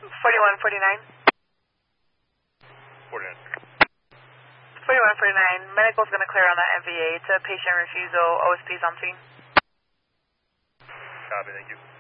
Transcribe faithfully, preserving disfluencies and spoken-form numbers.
forty-one forty-nine. forty-nine. forty-one forty-nine. Medical's going to clear on that M V A. It's a patient refusal. O S P's on scene. Copy, thank you.